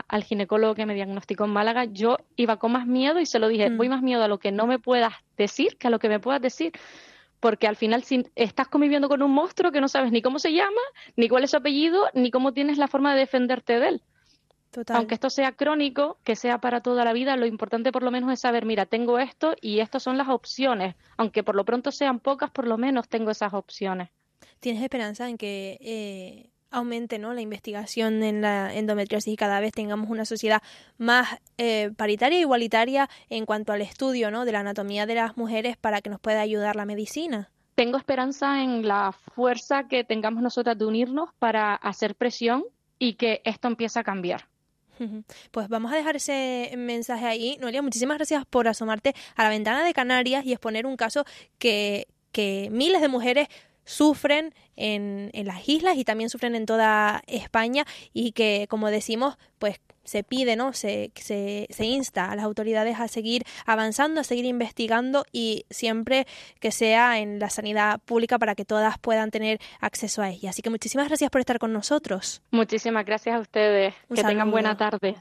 al ginecólogo que me diagnosticó en Málaga, yo iba con más miedo y se lo dije, voy más miedo a lo que no me puedas decir que a lo que me puedas decir, porque al final si estás conviviendo con un monstruo que no sabes ni cómo se llama, ni cuál es su apellido, ni cómo tienes la forma de defenderte de él. Total. Aunque esto sea crónico, que sea para toda la vida, lo importante por lo menos es saber, mira, tengo esto y estas son las opciones. Aunque por lo pronto sean pocas, por lo menos tengo esas opciones. ¿Tienes esperanza en que aumente, ¿no?, la investigación en la endometriosis y cada vez tengamos una sociedad más paritaria e igualitaria en cuanto al estudio, ¿no?, de la anatomía de las mujeres para que nos pueda ayudar la medicina? Tengo esperanza en la fuerza que tengamos nosotras de unirnos para hacer presión y que esto empiece a cambiar. Pues vamos a dejar ese mensaje ahí. Noelia, muchísimas gracias por asomarte a la ventana de Canarias y exponer un caso que miles de mujeres sufren en las islas y también sufren en toda España y que, como decimos, pues se pide, ¿no?, se insta a las autoridades a seguir avanzando, a seguir investigando y siempre que sea en la sanidad pública para que todas puedan tener acceso a ella. Así que muchísimas gracias por estar con nosotros. Muchísimas gracias a ustedes. Un que saludo. tengan buena tarde.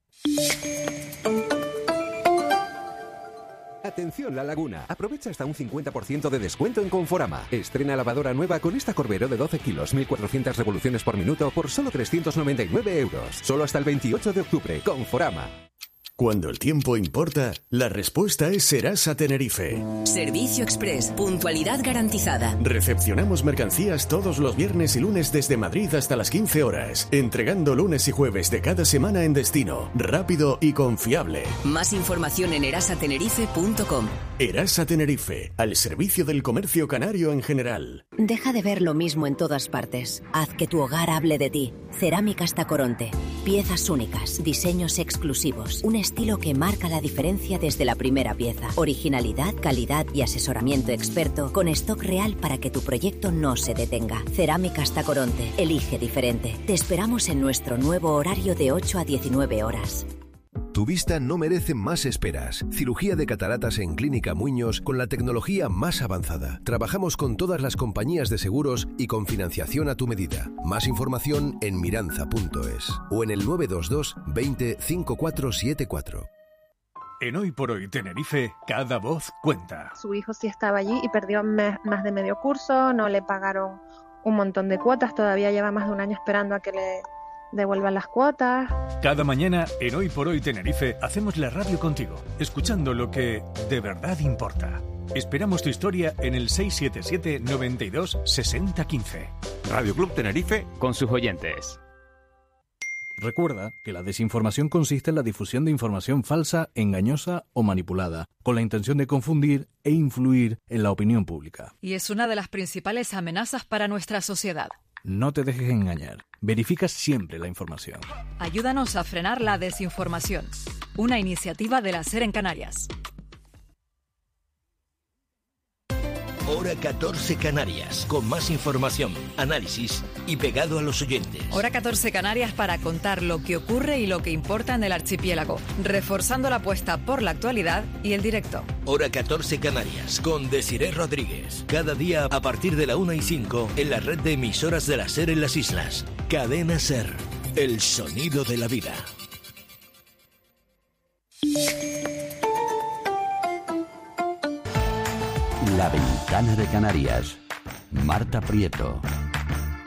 Atención La Laguna, aprovecha hasta un 50% de descuento en Conforama. Estrena lavadora nueva con esta Corbero de 12 kilos, 1400 revoluciones por minuto por solo 399 euros. Solo hasta el 28 de octubre, Conforama. Cuando el tiempo importa, la respuesta es Serasa Tenerife. Servicio Express, puntualidad garantizada. Recepcionamos mercancías todos los viernes y lunes desde Madrid hasta las 15 horas, entregando lunes y jueves de cada semana en destino, rápido y confiable. Más información en erasatenerife.com. Erasa Tenerife, al servicio del comercio canario en general. Deja de ver lo mismo en todas partes. Haz que tu hogar hable de ti. Cerámicas Tacoronte. Piezas únicas, diseños exclusivos, un estilo que marca la diferencia desde la primera pieza. Originalidad, calidad y asesoramiento experto con stock real para que tu proyecto no se detenga. Cerámicas Tacoronte. Elige diferente. Te esperamos en nuestro nuevo horario de 8 a 19 horas. Tu vista no merece más esperas. Cirugía de cataratas en Clínica Muñoz con la tecnología más avanzada. Trabajamos con todas las compañías de seguros y con financiación a tu medida. Más información en miranza.es o en el 922 20 5474. En Hoy por Hoy Tenerife, cada voz cuenta. Su hijo sí estaba allí y perdió más de medio curso, no le pagaron un montón de cuotas, todavía lleva más de un año esperando a que le devuelvan las cuotas. Cada mañana en Hoy por Hoy Tenerife hacemos la radio contigo, escuchando lo que de verdad importa. Esperamos tu historia en el 677 92 60 15. Radio Club Tenerife con sus oyentes. Recuerda que la desinformación consiste en la difusión de información falsa, engañosa o manipulada, con la intención de confundir e influir en la opinión pública. Y es una de las principales amenazas para nuestra sociedad. No te dejes engañar. Verifica siempre la información. Ayúdanos a frenar la desinformación. Una iniciativa de la SER en Canarias. Hora 14 Canarias, con más información, análisis y pegado a los oyentes. Hora 14 Canarias para contar lo que ocurre y lo que importa en el archipiélago, reforzando la apuesta por la actualidad y el directo. Hora 14 Canarias, con Desiré Rodríguez. Cada día a partir de la 1:05 en la red de emisoras de la SER en las islas. Cadena SER, el sonido de la vida. La Ventana de Canarias. Marta Prieto.